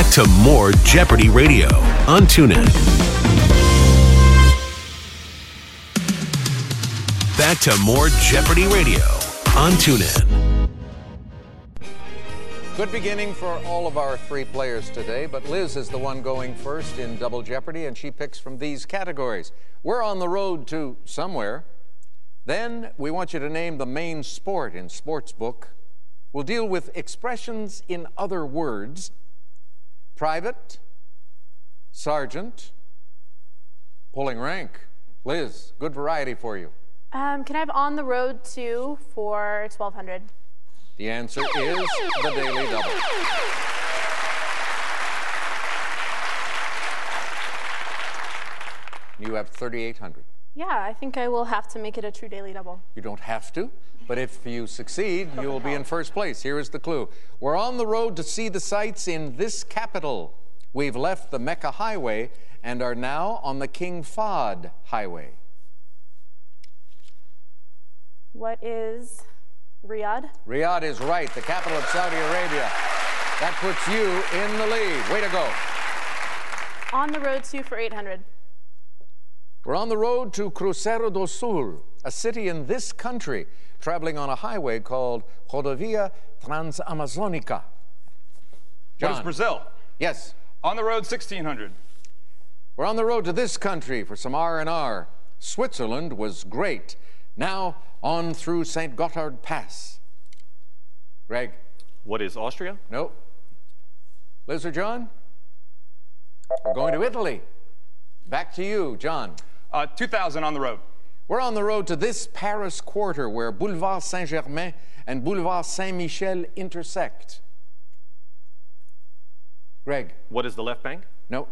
to more Jeopardy Radio on TuneIn. Back to more Jeopardy Radio on TuneIn. Good beginning for all of our three players today, but Liz is the one going first in Double Jeopardy, and she picks from these categories. We're on the road to somewhere. Then we want you to name the main sport in Sportsbook. We'll deal with expressions in other words. Private, sergeant, pulling rank. Liz, good variety for you. Can I have on the road to for 1,200? The answer is the Daily Double. You have 3,800. Yeah, I think I will have to make it a true Daily Double. You don't have to, but if you succeed, you will be in first place. Here is the clue. We're on the road to see the sights in this capital. We've left the Mecca Highway and are now on the King Fahd Highway. What is Riyadh? Riyadh is right, the capital of Saudi Arabia. That puts you in the lead. Way to go. On the road to for 800. We're on the road to Cruzeiro do Sul, a city in this country, traveling on a highway called Rodovia Transamazônica. What is Brazil? Yes. On the road, 1,600. We're on the road to this country for some R&R. Switzerland was great. Now on through St. Gotthard Pass. Greg. What is Austria? Nope. Liz or John? We're going to Italy. Back to you, John. 2,000 on the road. We're on the road to this Paris quarter where Boulevard Saint-Germain and Boulevard Saint-Michel intersect. Greg. What is the left bank? No.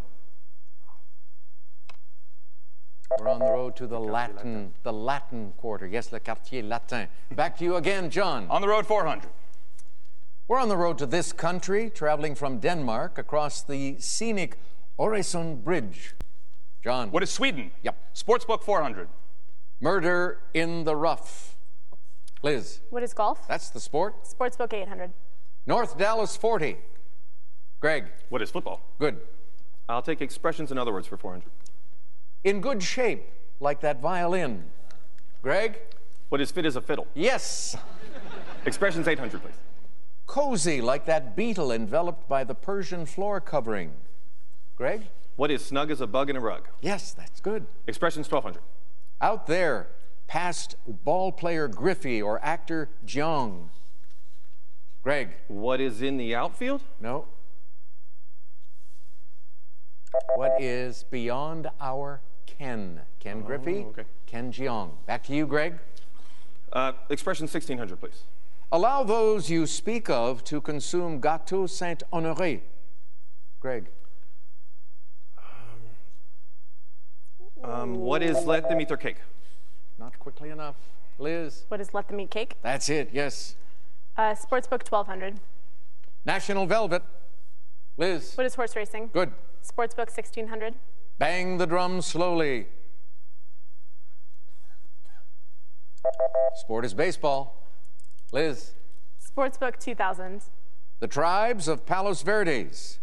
We're on the road to the Latin quarter. Yes, le Quartier Latin. Back to you again, John. On the road, 400. We're on the road to this country, traveling from Denmark across the scenic Øresund Bridge. John. What is Sweden? Yep. Sportsbook, 400. Murder in the Rough. Liz. What is golf? That's the sport. Sportsbook 800. North Dallas 40. Greg. What is football? Good. I'll take expressions in other words for 400. In good shape, like that violin. Greg. What is fit as a fiddle? Yes. Expressions 800, please. Cozy, like that beetle enveloped by the Persian floor covering. Greg. What is snug as a bug in a rug? Yes, that's good. Expressions 1,200. Out there, past ball player Griffey or actor Jeong. Greg. What is in the outfield? No. What is beyond our ken? Ken Griffey, okay. Ken Jeong. Back to you, Greg. Expressions 1,600, please. Allow those you speak of to consume Gâteau Saint-Honoré. Greg. What is let them eat their cake? Not quickly enough. Liz. What is let them eat cake? That's it, yes. Sportsbook 1,200. National Velvet. Liz. What is horse racing? Good. Sportsbook 1,600. Bang the drum slowly. Sport is baseball. Liz. Sportsbook 2,000. The tribes of Palos Verdes.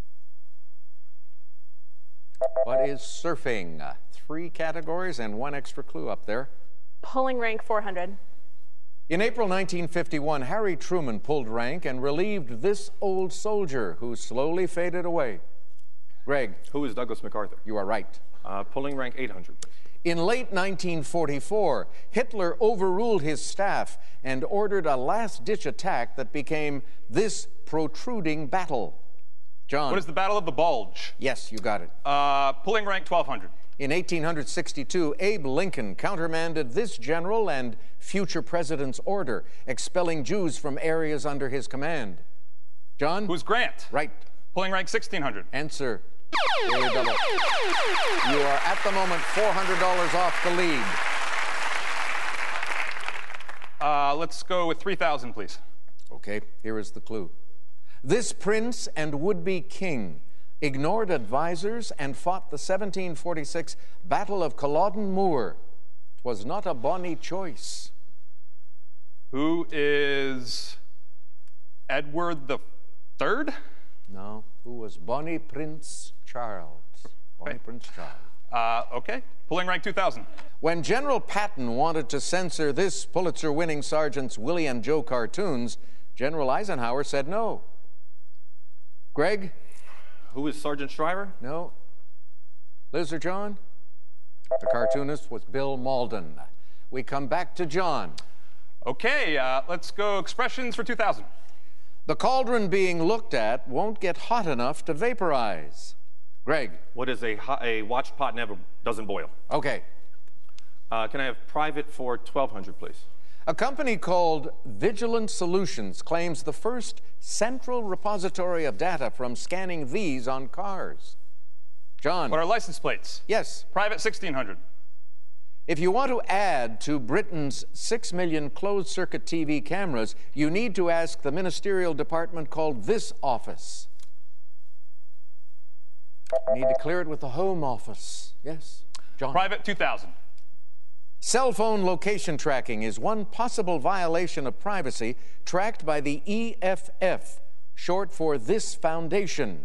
What is surfing? 3 categories and 1 extra clue up there. Pulling rank 400. In April 1951, Harry Truman pulled rank and relieved this old soldier who slowly faded away. Greg. Who is Douglas MacArthur? You are right. Pulling rank 800, please. In late 1944, Hitler overruled his staff and ordered a last-ditch attack that became this protruding battle. John. What is the Battle of the Bulge? Yes, you got it. Pulling rank 1,200. In 1862, Abe Lincoln countermanded this general and future president's order, expelling Jews from areas under his command. John? Who's Grant? Right. Pulling rank 1,600. Answer. Daily Double. You are at the moment $400 off the lead. Let's go with 3,000, please. Okay, here is the clue. This prince and would-be king ignored advisors and fought the 1746 Battle of Culloden Moor. 'Twas not a bonny choice. Who is Edward the Third? No. Who was Bonnie Prince Charles? Bonnie Prince Charles. Okay. Pulling rank 2,000. When General Patton wanted to censor this Pulitzer-winning sergeant's Willie and Joe cartoons, General Eisenhower said no. Greg? Who is Sergeant Shriver? No. Liz or John? The cartoonist was Bill Malden. We come back to John. Okay, let's go expressions for 2,000. The cauldron being looked at won't get hot enough to vaporize. Greg? What is a watched pot never doesn't boil? Okay. Can I have private for 1,200, please? A company called Vigilant Solutions claims the first central repository of data from scanning these on cars. John? What are license plates? Yes. Private 1,600. If you want to add to Britain's 6 million closed-circuit TV cameras, you need to ask the ministerial department called this office. You need to clear it with the Home Office. Yes, John? Private 2,000. Cell phone location tracking is one possible violation of privacy tracked by the EFF, short for this foundation.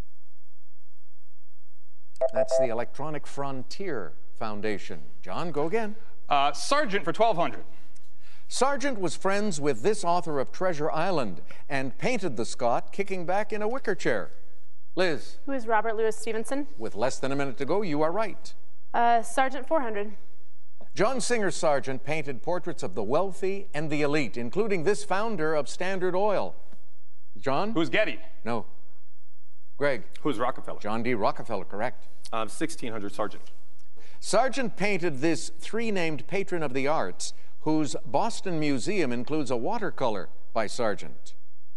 That's the Electronic Frontier Foundation. John, go again. Sergeant for 1,200. Sargent was friends with this author of Treasure Island and painted the Scot kicking back in a wicker chair. Liz? Who is Robert Louis Stevenson? With less than a minute to go, you are right. Sergeant 400. John Singer Sargent painted portraits of the wealthy and the elite, including this founder of Standard Oil. John? Who's Getty? No. Greg? Who's Rockefeller? John D. Rockefeller, correct. 1,600, Sergeant. Sargent painted this three-named patron of the arts, whose Boston Museum includes a watercolor by Sargent.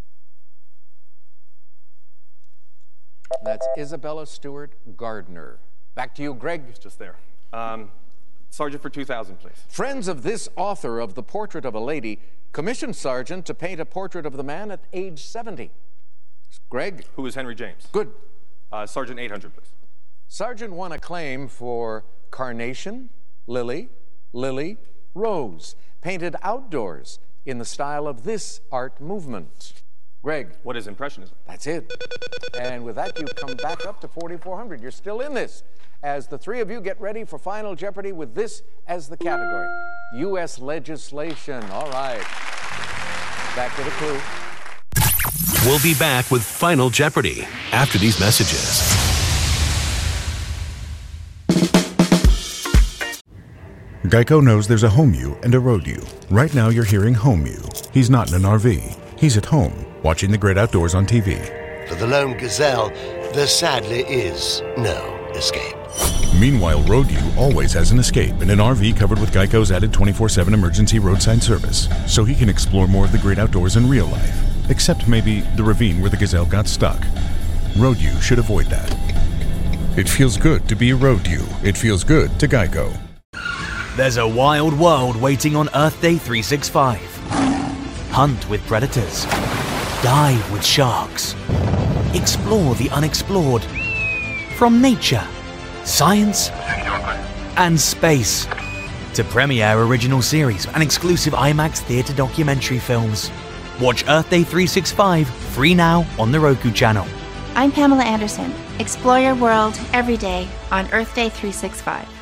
That's Isabella Stewart Gardner. Back to you, Greg. It's just there. Sergeant for 2,000, please. Friends of this author of The Portrait of a Lady commissioned Sargent to paint a portrait of the man at age 70. Greg? Who is Henry James? Good. Sergeant 800, please. Sargent won acclaim for Carnation, Lily, Lily, Rose, painted outdoors in the style of this art movement. Greg? What is Impressionism? That's it. And with that, you come back up to 4,400. You're still in this as the three of you get ready for Final Jeopardy with this as the category. U.S. legislation. All right. Back to the clue. We'll be back with Final Jeopardy after these messages. Geico knows there's a home you and a road you. Right now you're hearing home you. He's not in an RV. He's at home, watching the great outdoors on TV. For the lone gazelle, there sadly is no escape. Meanwhile, road you always has an escape in an RV covered with Geico's added 24/7 emergency roadside service, so he can explore more of the great outdoors in real life. Except maybe the ravine where the gazelle got stuck. Road you should avoid that. It feels good to be a road you. It feels good to Geico. There's a wild world waiting on Earth Day 365. Hunt with predators. Dive with sharks. Explore the unexplored. From nature, science, and space to premiere original series and exclusive IMAX theater documentary films. Watch Earth Day 365 free now on the Roku channel. I'm Pamela Anderson. Explore your world every day on Earth Day 365.